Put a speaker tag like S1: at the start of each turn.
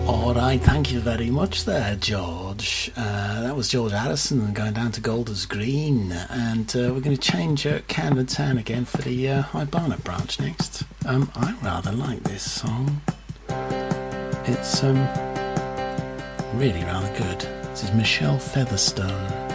S1: All right, thank you very much there, George. That was George Harrison going down to Golders Green, and we're going to change Camden Town again for the High Barnet branch next. I rather like this song. It's really rather good. This is Michelle Featherstone.